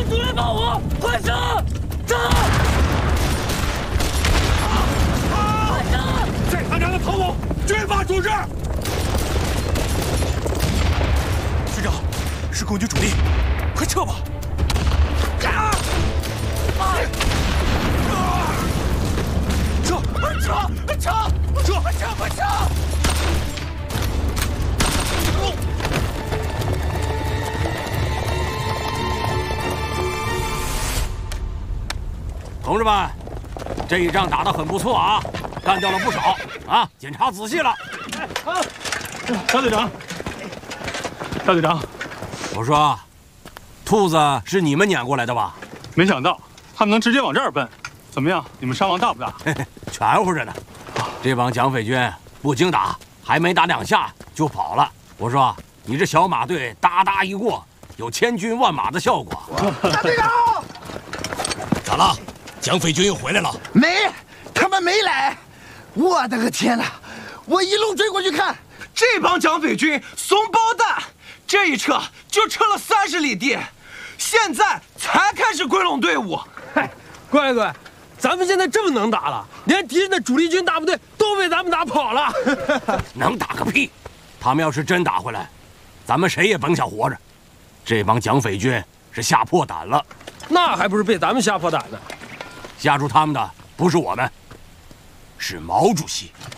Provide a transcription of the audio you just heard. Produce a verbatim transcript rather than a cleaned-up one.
主力保护，快上！走！快上！ 再他娘的跑我，军法处置！ 师长，是共军主力，快撤吧！ 啊！ 撤！ 撤！撤！撤！撤！快撤！ 同志们，这一仗打得很不错啊，干掉了不少啊！检查仔细了。 好，大队长，大队长， 我说，兔子是你们撵过来的吧？ 没想到他们能直接往这儿奔。怎么样？你们伤亡大不大？ 嘿嘿，全乎着呢。这帮蒋匪军不经打，还没打两下就跑了。我说，你这小马队哒哒一过，有千军万马的效果。 大队长， 咋了？ 蒋匪军又回来了？ 没，他们没来。我的个天哪！我一路追过去看， 这帮蒋匪军怂包蛋，这一撤就撤了三十里地，现在才开始归拢队伍。 嗨，乖乖，咱们现在这么能打了，连敌人的主力军大部队都被咱们打跑了。 能打个屁！他们要是真打回来，咱们谁也甭想活着。这帮蒋匪军是吓破胆了， 那还不是被咱们吓破胆呢？ 吓住他们的不是我们，是毛主席。